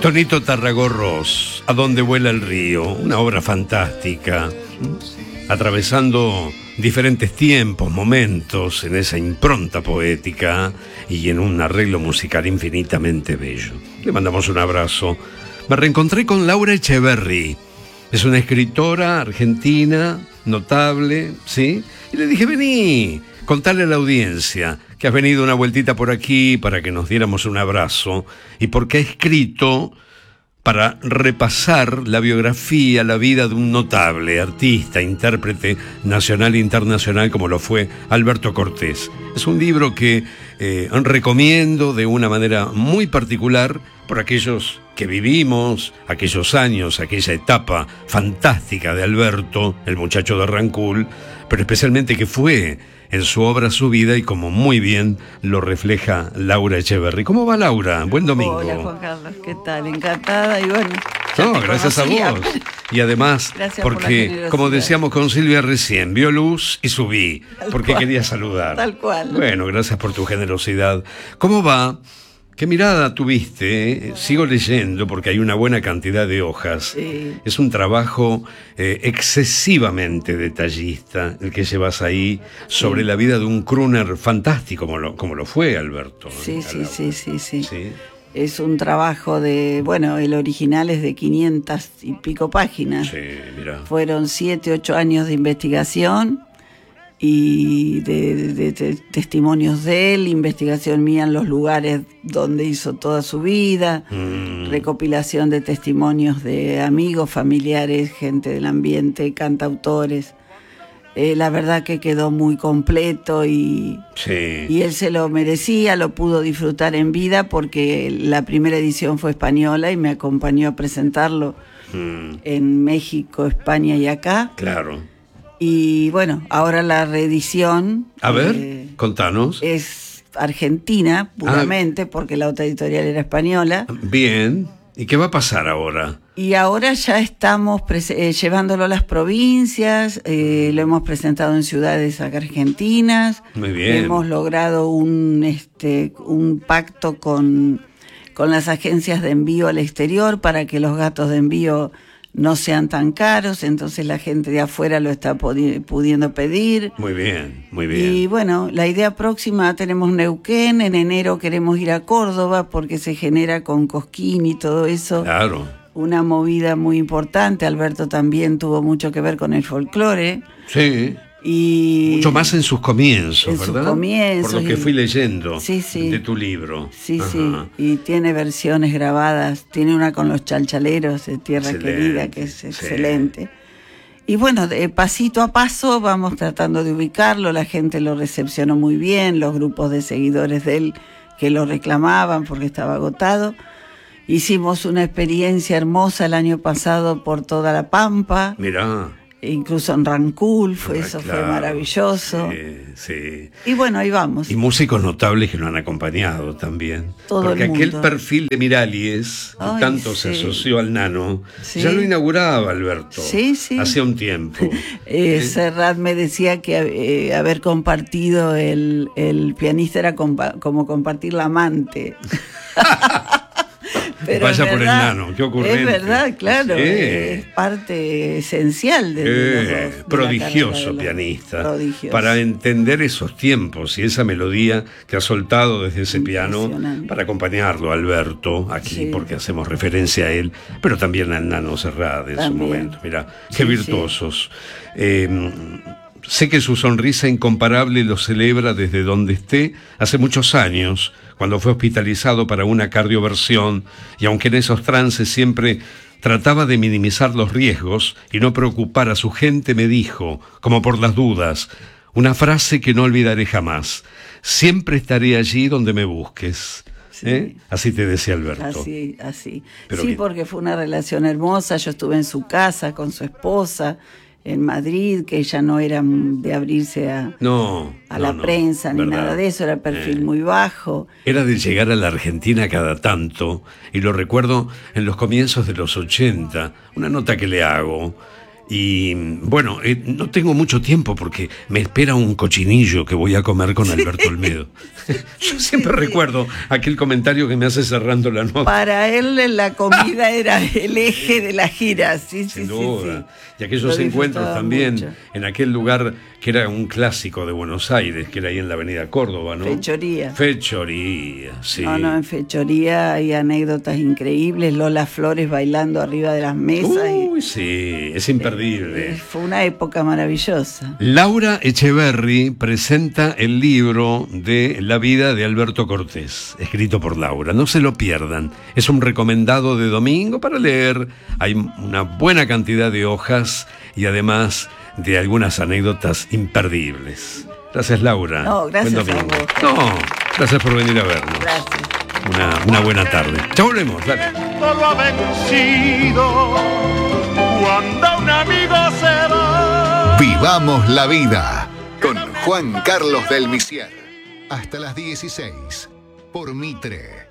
Tonito Tarragorros, ¿A dónde vuela el río? Una obra fantástica, atravesando diferentes tiempos, momentos en esa impronta poética y en un arreglo musical infinitamente bello. Le mandamos un abrazo. Me reencontré con Laura Echeverri. Es una escritora argentina, notable, ¿sí? Y le dije, vení, contale a la audiencia que has venido una vueltita por aquí para que nos diéramos un abrazo y porque ha escrito para repasar la biografía, la vida de un notable artista, intérprete nacional e internacional como lo fue Alberto Cortés. Es un libro que recomiendo de una manera muy particular por aquellos que vivimos aquellos años, aquella etapa fantástica de Alberto, el muchacho de Rancul, pero especialmente que fue en su obra su vida y como muy bien lo refleja Laura Echeverri. ¿Cómo va, Laura? Buen domingo. Hola, Juan Carlos, ¿qué tal? Encantada y bueno. No, gracias a vos. Y además, porque, como decíamos con Silvia recién, vio luz y subí, porque quería saludar. Tal cual. Bueno, gracias por tu generosidad. ¿Cómo va? ¿Qué mirada tuviste? Sigo leyendo porque hay una buena cantidad de hojas. Sí. Es un trabajo excesivamente detallista el que llevas ahí sobre la vida de un crooner fantástico como lo fue Alberto. Sí. Es un trabajo de, bueno, el original es de 500 y pico páginas. Sí, mira. Fueron 7, 8 años de investigación y de testimonios de él, investigación mía en los lugares donde hizo toda su vida, recopilación de testimonios de amigos, familiares, gente del ambiente, cantautores. La verdad que quedó muy completo y él se lo merecía, lo pudo disfrutar en vida porque la primera edición fue española y me acompañó a presentarlo en México, España y acá. Claro. Y bueno, ahora la reedición... A ver, contanos. Es argentina, puramente, porque la otra editorial era española. Bien. ¿Y qué va a pasar ahora? Y ahora ya estamos llevándolo a las provincias, lo hemos presentado en ciudades acá argentinas. Muy bien. Hemos logrado un pacto con las agencias de envío al exterior para que los gastos de envío no sean tan caros, entonces la gente de afuera lo está pudiendo pedir. Muy bien, muy bien. Y bueno, la idea próxima tenemos Neuquén, en enero queremos ir a Córdoba porque se genera con Cosquín y todo eso. Claro. Una movida muy importante. Alberto también tuvo mucho que ver con el folclore. Sí. Y mucho más en sus comienzos, en ¿verdad? Sus comienzos, por lo que fui leyendo de tu libro. Sí. Y tiene versiones grabadas. Tiene una con los chalchaleros de Tierra Querida, que es excelente. Y bueno, pasito a paso vamos tratando de ubicarlo. La gente lo recepcionó muy bien, los grupos de seguidores de él que lo reclamaban porque estaba agotado. Hicimos una experiencia hermosa el año pasado por toda La Pampa. Mirá. Incluso en Rancul, eso fue maravilloso. Sí. Y bueno, ahí vamos. Y músicos notables que lo han acompañado también. Todo porque el mundo. Aquel perfil de Miralles, que tanto se asoció al Nano, ya lo inauguraba Alberto. Sí. Hacía un tiempo. Serrat me decía que haber compartido el pianista era como compartir la amante. Pero vaya por el Nano, qué ocurrente. Es verdad, claro, es parte esencial de los dos. Prodigioso pianista. Prodigioso. Para entender esos tiempos y esa melodía que ha soltado desde ese piano para acompañarlo, Alberto, aquí porque hacemos referencia a él, pero también al Nano Serrat en su momento. Mirá, qué virtuosos. Sé que su sonrisa incomparable lo celebra desde donde esté hace muchos años, cuando fue hospitalizado para una cardioversión, y aunque en esos trances siempre trataba de minimizar los riesgos y no preocupar a su gente, me dijo, como por las dudas, una frase que no olvidaré jamás: siempre estaré allí donde me busques. Sí. Así te decía Alberto. Así. Sí, porque fue una relación hermosa. Yo estuve en su casa con su esposa en Madrid, que ella no era de abrirse a la prensa ni nada de eso, era perfil muy bajo. Era de llegar a la Argentina cada tanto, y lo recuerdo en los comienzos de los 80, una nota que le hago, Y bueno, no tengo mucho tiempo porque me espera un cochinillo que voy a comer con Alberto Olmedo. Yo siempre recuerdo aquel comentario que me hace cerrando la nota. Para él la comida era el eje de la gira, sí, Sin sí, duda. sí. Y aquellos Lo encuentros disfrutaba también mucho. en aquel lugar que era un clásico de Buenos Aires, que era ahí en la avenida Córdoba, ¿no? Fechoría. Fechoría, sí. No, en Fechoría hay anécdotas increíbles, Lola Flores bailando arriba de las mesas. Uy, sí, es imperdible. Fue una época maravillosa. Laura Echeverri presenta el libro de La vida de Alberto Cortés, escrito por Laura. No se lo pierdan. Es un recomendado de domingo para leer. Hay una buena cantidad de hojas y además de algunas anécdotas imperdibles. Gracias, Laura. No, gracias Buen domingo. a vos. No, gracias por venir a vernos. Gracias. Una buena tarde. Ya volvemos, dale. Lo ha vencido cuando un amigo se va. Vivamos la vida con Juan Carlos del Misier. Hasta las 16 por Mitre.